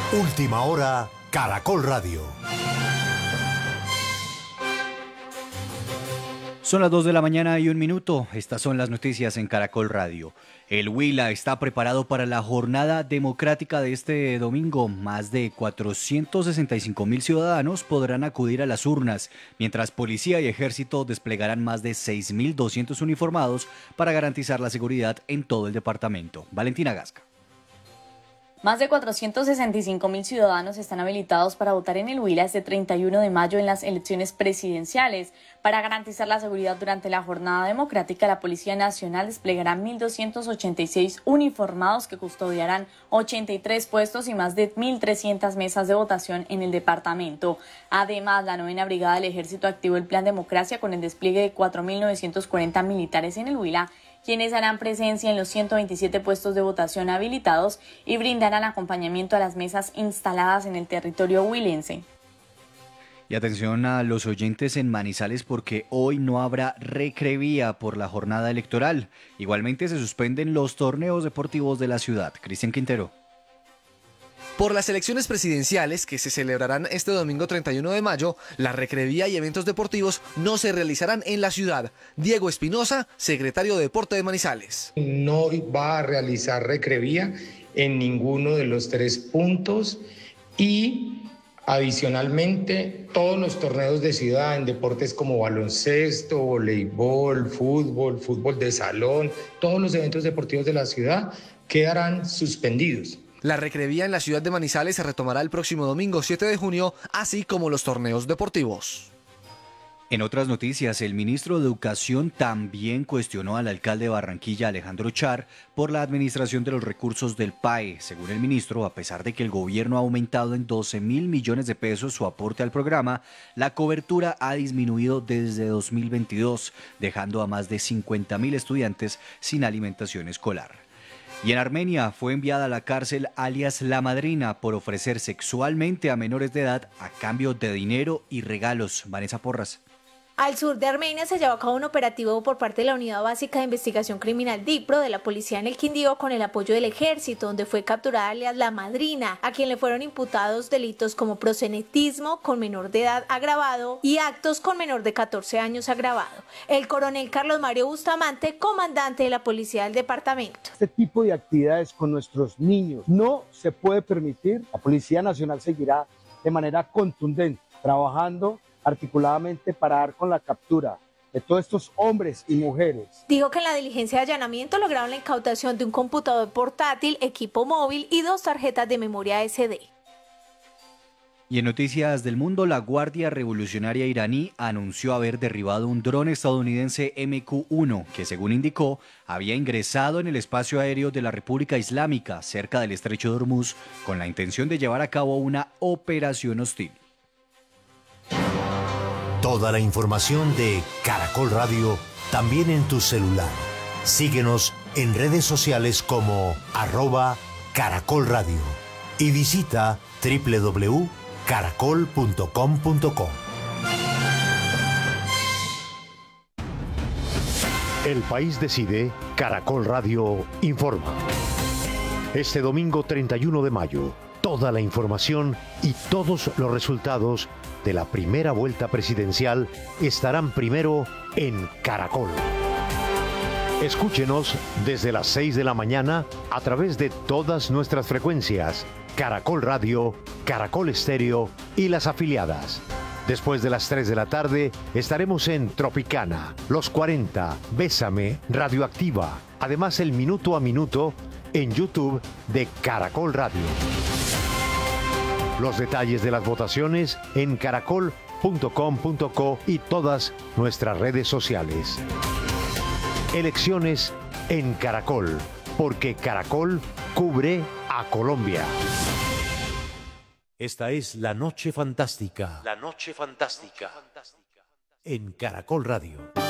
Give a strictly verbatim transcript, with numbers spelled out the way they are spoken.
Última hora, Caracol Radio. Son las dos de la mañana y un minuto. Estas son las noticias en Caracol Radio. El Huila está preparado para la jornada democrática de este domingo. Más de cuatrocientos sesenta y cinco mil ciudadanos podrán acudir a las urnas, mientras policía y ejército desplegarán más de seis mil doscientos uniformados para garantizar la seguridad en todo el departamento. Valentina Gasca. Más de cuatrocientos sesenta y cinco mil ciudadanos están habilitados para votar en el Huila este treinta y uno de mayo en las elecciones presidenciales. Para garantizar la seguridad durante la jornada democrática, la Policía Nacional desplegará mil doscientos ochenta y seis uniformados que custodiarán ochenta y tres puestos y más de mil trescientas mesas de votación en el departamento. Además, la novena Brigada del Ejército activó el Plan Democracia con el despliegue de cuatro mil novecientos cuarenta militares en el Huila, quienes harán presencia en los ciento veintisiete puestos de votación habilitados y brindarán acompañamiento a las mesas instaladas en el territorio huilense. Y atención a los oyentes en Manizales porque hoy no habrá recrevía por la jornada electoral. Igualmente se suspenden los torneos deportivos de la ciudad. Cristian Quintero. Por las elecciones presidenciales que se celebrarán este domingo treinta y uno de mayo, la recrevía y eventos deportivos no se realizarán en la ciudad. Diego Espinosa, secretario de Deporte de Manizales. No va a realizar recrevía en ninguno de los tres puntos y adicionalmente todos los torneos de ciudad en deportes como baloncesto, voleibol, fútbol, fútbol de salón, todos los eventos deportivos de la ciudad quedarán suspendidos. La recrevía en la ciudad de Manizales se retomará el próximo domingo siete de junio, así como los torneos deportivos. En otras noticias, el ministro de Educación también cuestionó al alcalde de Barranquilla, Alejandro Char, por la administración de los recursos del P A E. Según el ministro, a pesar de que el gobierno ha aumentado en doce mil millones de pesos su aporte al programa, la cobertura ha disminuido desde dos mil veintidós, dejando a más de cincuenta mil estudiantes sin alimentación escolar. Y en Armenia fue enviada a la cárcel alias La Madrina por ofrecer sexualmente a menores de edad a cambio de dinero y regalos. Vanessa Porras. Al sur de Armenia se llevó a cabo un operativo por parte de la Unidad Básica de Investigación Criminal DIPRO de la Policía en el Quindío con el apoyo del Ejército, donde fue capturada alias La Madrina, a quien le fueron imputados delitos como proxenetismo con menor de edad agravado y actos con menor de catorce años agravado. El coronel Carlos Mario Bustamante, comandante de la Policía del departamento. Este tipo de actividades con nuestros niños no se puede permitir. La Policía Nacional seguirá de manera contundente trabajando articuladamente para dar con la captura de todos estos hombres y mujeres. Dijo que en la diligencia de allanamiento lograron la incautación de un computador portátil, equipo móvil y dos tarjetas de memoria ese de. Y en noticias del mundo, la Guardia Revolucionaria iraní anunció haber derribado un dron estadounidense M Q uno que, según indicó, había ingresado en el espacio aéreo de la República Islámica cerca del estrecho de Hormuz con la intención de llevar a cabo una operación hostil. Toda la información de Caracol Radio también en tu celular. Síguenos en redes sociales como arroba Caracol Radio y visita doble u doble u doble u punto caracol punto com punto co. El país decide, Caracol Radio informa. Este domingo treinta y uno de mayo, toda la información y todos los resultados de la primera vuelta presidencial estarán primero en Caracol. Escúchenos desde las seis de la mañana a través de todas nuestras frecuencias, Caracol Radio, Caracol Estéreo y las afiliadas. Después de las tres de la tarde estaremos en Tropicana, Los cuarenta, Bésame, Radioactiva. Además el minuto a minuto en YouTube de Caracol Radio. Los detalles de las votaciones en caracol punto com punto co y todas nuestras redes sociales. Elecciones en Caracol, porque Caracol cubre a Colombia. Esta es La Noche Fantástica. La Noche Fantástica. En Caracol Radio.